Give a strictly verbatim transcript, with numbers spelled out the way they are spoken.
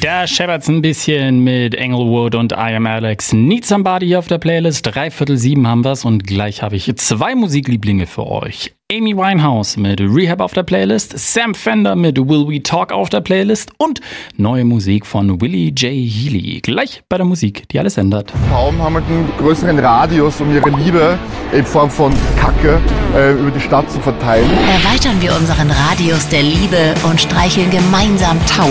Da scheppert's ein bisschen mit Englewood und I Am Alex. Need Somebody hier auf der Playlist. Dreiviertel sieben haben wir's und gleich habe ich zwei Musiklieblinge für euch. Amy Winehouse mit Rehab auf der Playlist, Sam Fender mit Will We Talk auf der Playlist und neue Musik von Willie J. Healy. Gleich bei der Musik, die alles ändert. Frauen haben halt einen größeren Radius, um ihre Liebe in Form von Kacke äh, über die Stadt zu verteilen. Erweitern wir unseren Radius der Liebe und streicheln gemeinsam tausend